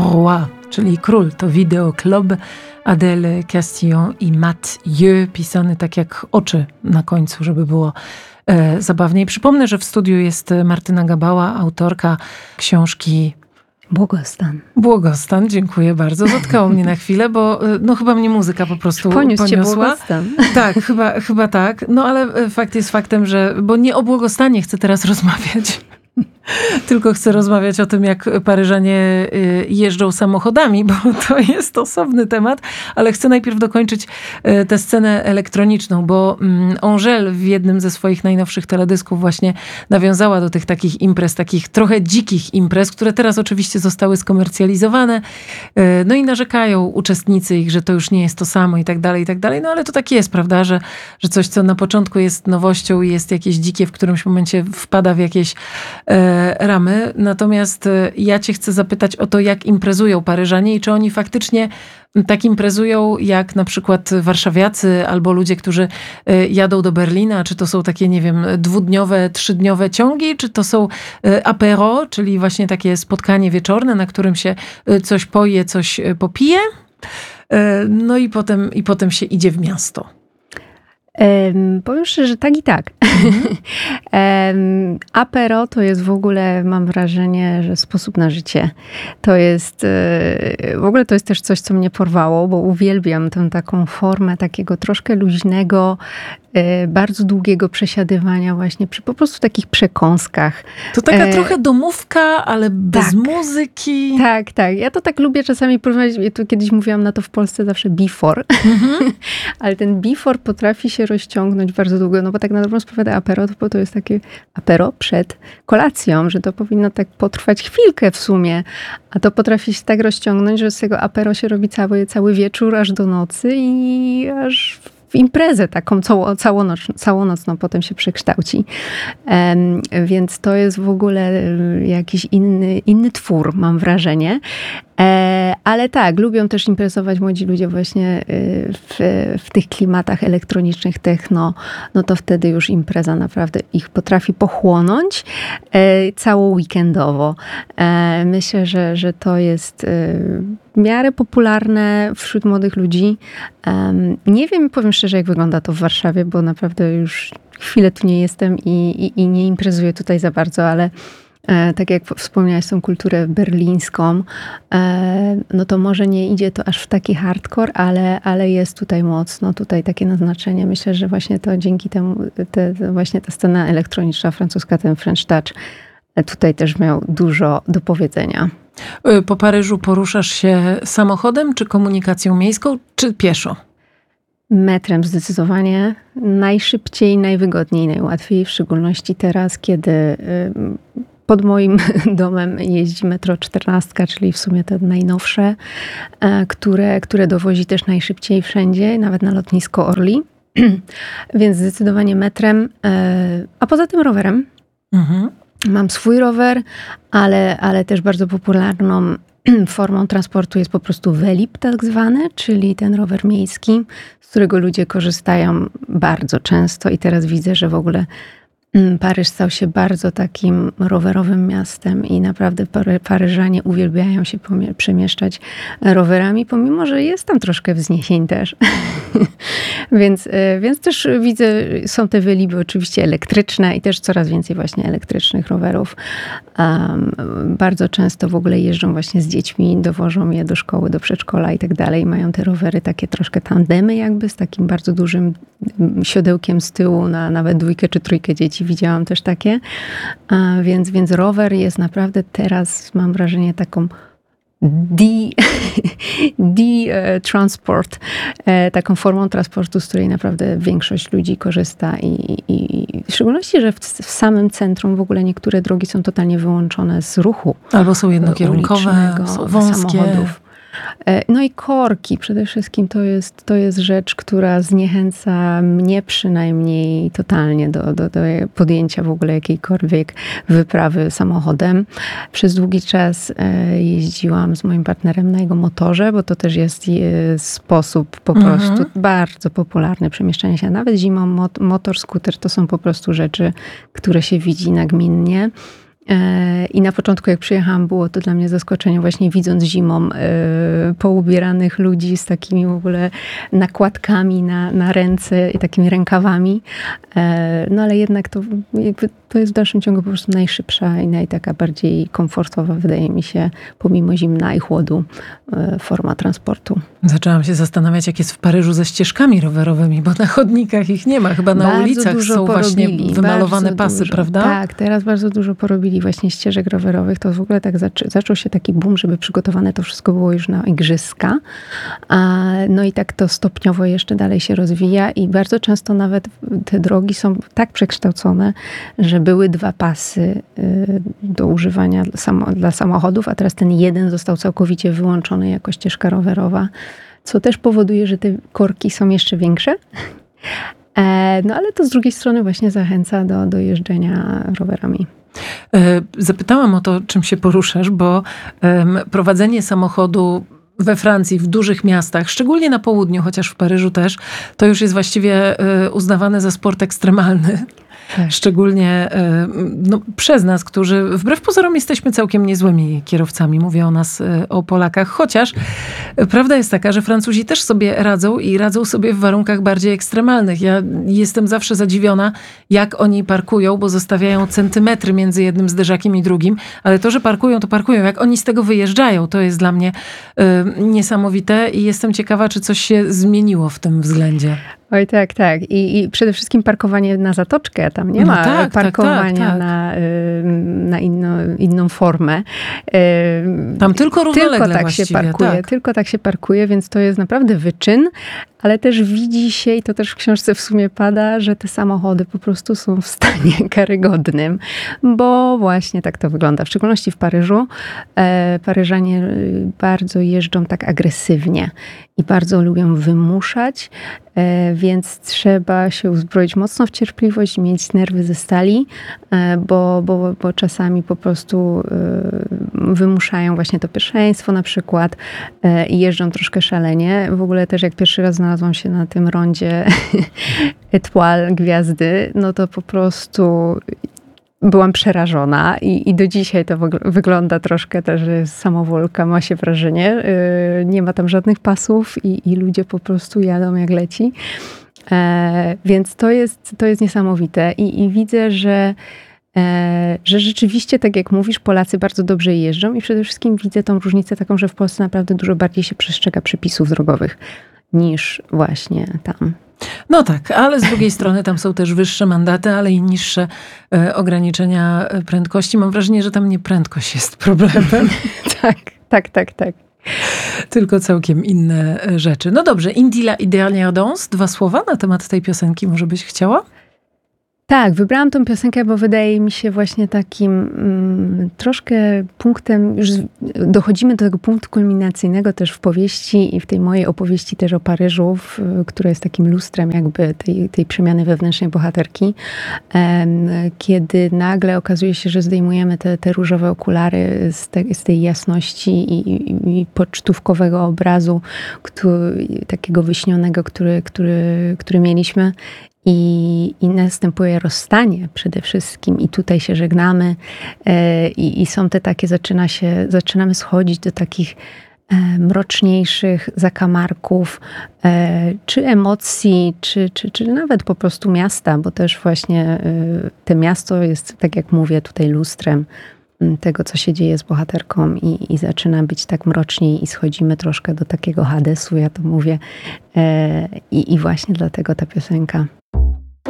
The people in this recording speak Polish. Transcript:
Roi, czyli król. To Video Club, Adèle Castillon i Mathieu, pisany tak jak oczy na końcu, żeby było zabawniej. Przypomnę, że w studiu jest Martyna Gabała, autorka książki Błogostan. Błogostan, dziękuję bardzo. Zatkało mnie na chwilę, bo no chyba mnie muzyka po prostu Poniósł cię poniosła. błogostan. Tak, chyba tak. No ale fakt jest faktem, że... Bo nie o błogostanie chcę teraz rozmawiać. Tylko chcę rozmawiać o tym, jak Paryżanie jeżdżą samochodami, bo to jest osobny temat, ale chcę najpierw dokończyć tę scenę elektroniczną, bo Angèle w jednym ze swoich najnowszych teledysków właśnie nawiązała do tych takich imprez, takich trochę dzikich imprez, które teraz oczywiście zostały skomercjalizowane, no i narzekają uczestnicy ich, że to już nie jest to samo i tak dalej, no ale to tak jest, prawda, że coś, co na początku jest nowością i jest jakieś dzikie, w którymś momencie wpada w jakieś ramy. Natomiast ja cię chcę zapytać o to, jak imprezują Paryżanie i czy oni faktycznie tak imprezują jak na przykład warszawiacy albo ludzie, którzy jadą do Berlina, czy to są takie, nie wiem, 2-dniowe, 3-dniowe ciągi, czy to są apéro, czyli właśnie takie spotkanie wieczorne, na którym się coś poje, coś popije, no i potem się idzie w miasto. Powiem szczerze, że tak i tak. Apéro to jest w ogóle, mam wrażenie, że sposób na życie. To jest, w ogóle to jest też coś, co mnie porwało, bo uwielbiam tę taką formę takiego troszkę luźnego, bardzo długiego przesiadywania właśnie przy po prostu takich przekąskach. To taka trochę domówka, ale bez muzyki. Tak. Ja to tak lubię czasami porównać. Ja tu kiedyś mówiłam na to w Polsce zawsze before. Ale ten before potrafi się rozciągnąć bardzo długo, no bo tak na dobrą sprawę apéro, bo to jest takie apéro przed kolacją, że to powinno tak potrwać chwilkę w sumie. A to potrafi się tak rozciągnąć, że z tego apéro się robi cały wieczór aż do nocy i aż w imprezę taką całonocną potem się przekształci. Więc to jest w ogóle jakiś inny twór, mam wrażenie. Ale tak, lubią też imprezować młodzi ludzie właśnie w tych klimatach elektronicznych, techno, no to wtedy już impreza naprawdę ich potrafi pochłonąć cało weekendowo. Myślę, że to jest w miarę popularne wśród młodych ludzi. Nie wiem, powiem szczerze, jak wygląda to w Warszawie, bo naprawdę już chwilę tu nie jestem i nie imprezuję tutaj za bardzo, ale tak jak wspomniałaś, tą kulturę berlińską, no to może nie idzie to aż w taki hardcore, ale jest tutaj mocno, tutaj takie naznaczenie. Myślę, że właśnie to dzięki temu, właśnie ta scena elektroniczna francuska, ten French Touch, tutaj też miał dużo do powiedzenia. Po Paryżu poruszasz się samochodem, czy komunikacją miejską, czy pieszo? Metrem zdecydowanie. Najszybciej, najwygodniej, najłatwiej, w szczególności teraz, kiedy pod moim domem jeździ metro 14, czyli w sumie te najnowsze, które dowozi też najszybciej wszędzie, nawet na lotnisko Orly. Więc zdecydowanie metrem, a poza tym rowerem. Mam swój rower, ale też bardzo popularną formą transportu jest po prostu Velib tak zwany, czyli ten rower miejski, z którego ludzie korzystają bardzo często i teraz widzę, że w ogóle Paryż stał się bardzo takim rowerowym miastem i naprawdę Paryżanie uwielbiają się przemieszczać rowerami, pomimo że jest tam troszkę wzniesień też. Więc też widzę, są te Veliby oczywiście elektryczne i też coraz więcej właśnie elektrycznych rowerów. Bardzo często w ogóle jeżdżą właśnie z dziećmi, dowożą je do szkoły, do przedszkola i tak dalej. Mają te rowery takie troszkę tandemy jakby z takim bardzo dużym siodełkiem z tyłu na nawet 2 czy 3 dzieci. Widziałam też takie. Więc rower jest naprawdę teraz, mam wrażenie, taką transport, taką formą transportu, z której naprawdę większość ludzi korzysta i w szczególności, że w samym centrum w ogóle niektóre drogi są totalnie wyłączone z ruchu. Albo są jednokierunkowe, są wąskie. Samochodów. No i korki przede wszystkim to jest rzecz, która zniechęca mnie przynajmniej totalnie do podjęcia w ogóle jakiejkolwiek wyprawy samochodem. Przez długi czas jeździłam z moim partnerem na jego motorze, bo to też jest sposób po prostu bardzo popularny przemieszczania się. Nawet zimą motor, skuter to są po prostu rzeczy, które się widzi nagminnie. I na początku, jak przyjechałam, było to dla mnie zaskoczenie, właśnie widząc zimą poubieranych ludzi z takimi w ogóle nakładkami na ręce i takimi rękawami. No ale jednak to jest w dalszym ciągu po prostu najszybsza i najtaka bardziej komfortowa, wydaje mi się, pomimo zimna i chłodu, forma transportu. Zaczęłam się zastanawiać, jak jest w Paryżu ze ścieżkami rowerowymi, bo na chodnikach ich nie ma. Chyba na bardzo ulicach są właśnie wymalowane pasy, prawda? Tak, teraz bardzo dużo porobili właśnie ścieżek rowerowych. To w ogóle tak zaczął się taki boom, żeby przygotowane to wszystko było już na igrzyska. No i tak to stopniowo jeszcze dalej się rozwija i bardzo często nawet te drogi są tak przekształcone, że były 2 pasy do używania dla samochodów, a teraz ten jeden został całkowicie wyłączony jako ścieżka rowerowa, co też powoduje, że te korki są jeszcze większe. No ale to z drugiej strony właśnie zachęca do jeżdżenia rowerami. Zapytałam o to, czym się poruszasz, bo prowadzenie samochodu we Francji, w dużych miastach, szczególnie na południu, chociaż w Paryżu też, to już jest właściwie uznawane za sport ekstremalny. Tak. Szczególnie przez nas, którzy wbrew pozorom jesteśmy całkiem niezłymi kierowcami. Mówię o nas, o Polakach. Chociaż prawda jest taka, że Francuzi też sobie radzą i radzą sobie w warunkach bardziej ekstremalnych. Ja jestem zawsze zadziwiona, jak oni parkują, bo zostawiają centymetry między jednym zderzakiem i drugim. Ale to, że parkują, to parkują. Jak oni z tego wyjeżdżają, to jest dla mnie niesamowite i jestem ciekawa, czy coś się zmieniło w tym względzie. Oj, tak. I przede wszystkim parkowanie na zatoczkę. Tam nie ma parkowania na inną formę. Tam tylko równolegle tak właściwie. Się parkuje, Tylko tak się parkuje, więc to jest naprawdę wyczyn. Ale też widzi się, i to też w książce w sumie pada, że te samochody po prostu są w stanie karygodnym, bo właśnie tak to wygląda. W szczególności w Paryżu. Paryżanie bardzo jeżdżą tak agresywnie i bardzo lubią wymuszać, więc trzeba się uzbroić mocno w cierpliwość, mieć nerwy ze stali, bo czasami po prostu wymuszają właśnie to pierwszeństwo na przykład i jeżdżą troszkę szalenie. W ogóle też jak pierwszy raz znalazłam się na tym rondzie Étoile, gwiazdy, no to po prostu byłam przerażona i do dzisiaj to wygląda troszkę też, że samowolka, ma się wrażenie. Nie ma tam żadnych pasów i ludzie po prostu jadą jak leci. Więc to jest niesamowite i widzę, że rzeczywiście, tak jak mówisz, Polacy bardzo dobrze jeżdżą i przede wszystkim widzę tą różnicę taką, że w Polsce naprawdę dużo bardziej się przestrzega przepisów drogowych niż właśnie tam. No tak, ale z drugiej strony tam są też wyższe mandaty, ale i niższe ograniczenia prędkości. Mam wrażenie, że tam nie prędkość jest problemem. Tak. Tylko całkiem inne rzeczy. No dobrze, Indila i Dernière Danse. 2 słowa na temat tej piosenki może byś chciała? Tak, wybrałam tą piosenkę, bo wydaje mi się właśnie takim troszkę punktem, już dochodzimy do tego punktu kulminacyjnego też w powieści i w tej mojej opowieści też o Paryżu, która jest takim lustrem jakby tej przemiany wewnętrznej bohaterki, kiedy nagle okazuje się, że zdejmujemy te różowe okulary z tej jasności i pocztówkowego obrazu, takiego wyśnionego, który mieliśmy. I następuje rozstanie przede wszystkim i tutaj się żegnamy i są te takie, zaczynamy schodzić do takich mroczniejszych zakamarków, czy emocji, czy nawet po prostu miasta, bo też właśnie to miasto jest, tak jak mówię, tutaj lustrem tego, co się dzieje z bohaterką i zaczyna być tak mroczniej i schodzimy troszkę do takiego Hadesu, ja to mówię. I właśnie dlatego ta piosenka.